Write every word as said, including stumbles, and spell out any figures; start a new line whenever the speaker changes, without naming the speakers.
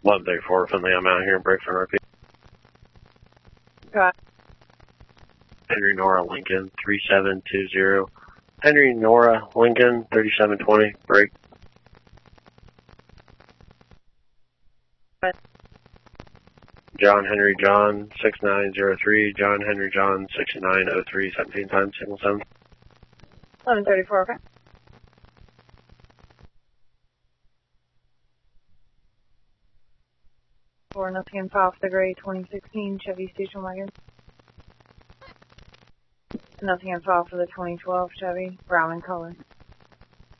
eleven thirty-four, Finley, I'm out here in Breakford, R P.
Got
Henry Nora Lincoln, three seven two zero. Henry Nora Lincoln, thirty-seven twenty, break.
What?
John Henry John, six nine zero three, John Henry John, sixty-nine oh three, seventeen times, signal seven.
eleven thirty-four, okay. For nothing in file for the gray twenty sixteen Chevy station wagon. Nothing in file for the twenty twelve Chevy, brown in color.